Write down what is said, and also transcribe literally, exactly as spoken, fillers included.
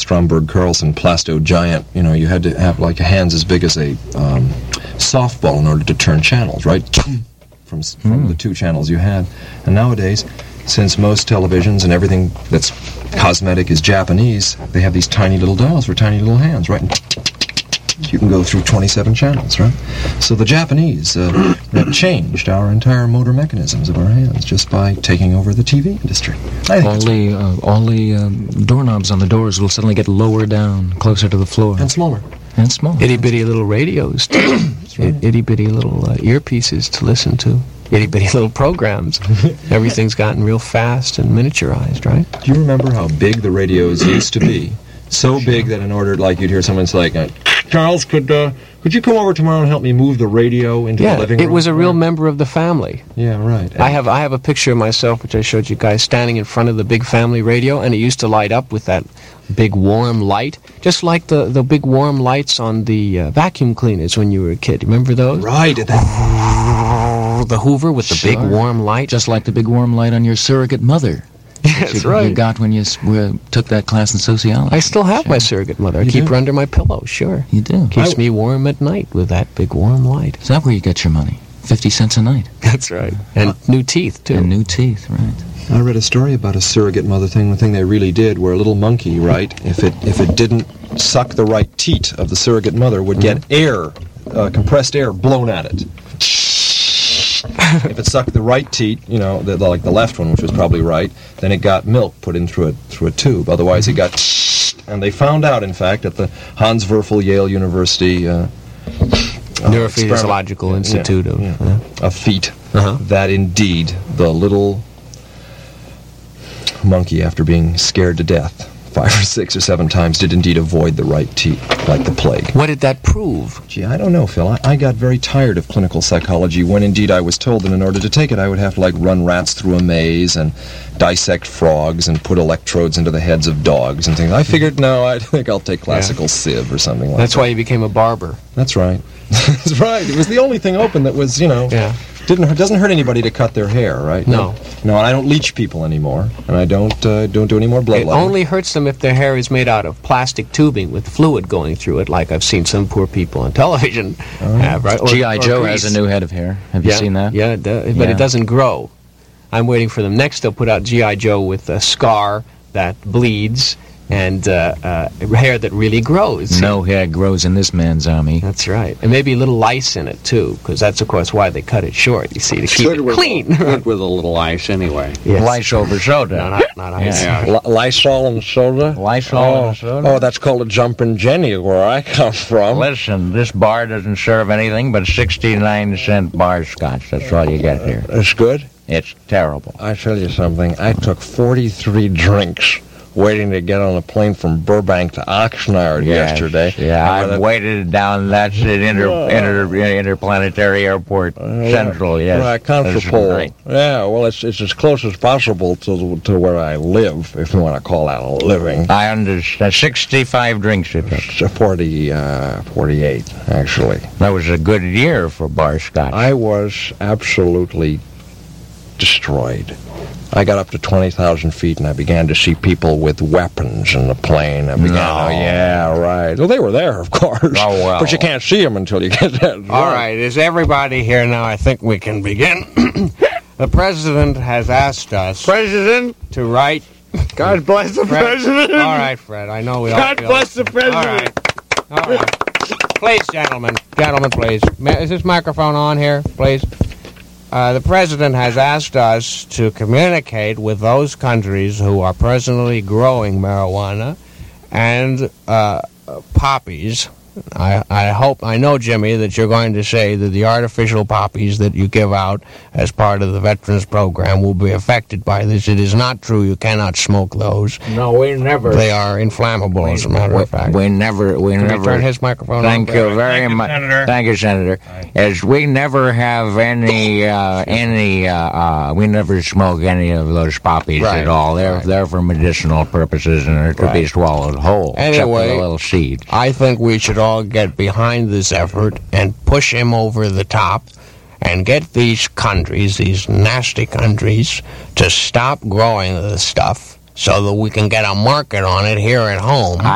Stromberg Carlson Plasto Giant, you know, you had to have like hands as big as a um, softball in order to turn channels, right? From, from mm. the two channels you had. And nowadays, since most televisions and everything that's cosmetic is Japanese, they have these tiny little dials for tiny little hands, right? And you can go through twenty-seven channels, right? So the Japanese uh, have changed our entire motor mechanisms of our hands just by taking over the T V industry. I think all the uh, all the um, doorknobs on the doors will suddenly get lower down, closer to the floor. And smaller. And smaller. Itty-bitty little radios, too. Right. Itty-bitty little uh, earpieces to listen to. Itty-bitty little programs. Everything's gotten real fast and miniaturized, right? Do you remember how big the radios used to be? So big that in order, like, you'd hear someone's like, uh, Charles, could uh, could you come over tomorrow and help me move the radio into yeah, the living room? It was a real member of the family. Yeah, right. I have I have a picture of myself, which I showed you guys, standing in front of the big family radio, and it used to light up with that big warm light, just like the, the big warm lights on the uh, vacuum cleaners when you were a kid. Remember those? Right. That the Hoover with the sure. big warm light. Just like the big warm light on your surrogate mother. That's you, right. You got when you uh, took that class in sociology. I still have sure. my surrogate mother. I you keep do? her under my pillow, sure. You do? Keeps I, me warm at night with that big warm light. Is that where you get your money? Fifty cents a night. That's right. And uh, new teeth, too. And new teeth, right. I read a story about a surrogate mother thing, the thing they really did, where a little monkey, right, if it if it didn't suck the right teat of the surrogate mother, would get mm-hmm. air, uh, compressed air, blown at it. If it sucked the right teat, you know, the, the, like the left one, which was probably right, then it got milk put in through a, through a tube. Otherwise, it got... And they found out, in fact, at the Hans Werfel Yale University... Uh, Neurophysiological uh, Institute yeah, of... Yeah, Uh, of feet, uh-huh. that indeed the little monkey, after being scared to death five or six or seven times, did indeed avoid the right teat, like the plague. What did that prove? Gee, I don't know, Phil. I, I got very tired of clinical psychology when indeed I was told that in order to take it I would have to, like, run rats through a maze and dissect frogs and put electrodes into the heads of dogs and things. I figured, no, I think I'll take classical yeah. civ or something like That's that. That's why you became a barber. That's right. That's right. It was the only thing open that was, you know... Yeah. Didn't doesn't hurt anybody to cut their hair, right? No. No, and I don't leech people anymore, and I don't uh, don't do any more bloodletting. It only hurts them if their hair is made out of plastic tubing with fluid going through it, like I've seen some poor people on television Oh. have, right? G I. Joe has a new head of hair. Have you yeah, seen that? Yeah, it does, but Yeah. it doesn't grow. I'm waiting for them. Next, they'll put out G I. Joe with a scar that bleeds and uh, uh, hair that really grows. No hair grows in this man's army. That's right. And maybe a little ice in it, too, because that's, of course, why they cut it short, you see, to keep Good it with clean. A, good with a little ice, anyway. Yes. Lice over soda. No, not, not ice. Yeah. Yeah. L- Lysol and soda? Lysol oh. and soda? Oh, that's called a Jumpin' Jenny where I come from. Listen, this bar doesn't serve anything but sixty-nine cent bar scotch. That's all you get here. It's good? It's terrible. I tell you something. I took forty-three drinks waiting to get on a plane from Burbank to Oxnard Yes, yesterday. Yeah, And I've when waited down that inter, inter, interplanetary airport Uh, central, yes. Right, That's Contrapole. great. Yeah, well, it's it's as close as possible to to where I live, if you want to call that a living. I understand. sixty-five drinks it took. It's forty, uh, forty-eight, actually. That was a good year for bar scotch. I was absolutely destroyed. I got up to twenty thousand feet, and I began to see people with weapons in the plane. I began, No. oh, yeah, right. Well, they were there, of course. Oh, well. But you can't see them until you get there. All right, is everybody here now? I think we can begin. The president has asked us President, to write... God bless the Fred, president. All right, Fred, I know we all God feel bless the it. president. All right. All right. Please, gentlemen. Gentlemen, please. Ma- Is this microphone on here, please? Uh, the president has asked us to communicate with those countries who are presently growing marijuana and uh, poppies. I, I hope, I know, Jimmy, that you're going to say that the artificial poppies that you give out as part of the Veterans Program will be affected by this. It is not true. You cannot smoke those. No, we never. They are inflammable, we, as a matter we, of fact. We never, we Can never. we turn his microphone Thank on? you very Thank you, much. Senator. Thank you, Senator. As we never have any, uh, any, uh, uh, we never smoke any of those poppies Right. at all. They're, Right. they're for medicinal purposes and are to Right. be swallowed whole, except for Anyway, the little seeds. I think we should all get behind this effort and push him over the top and get these countries, these nasty countries, to stop growing the stuff so that we can get a market on it here at home.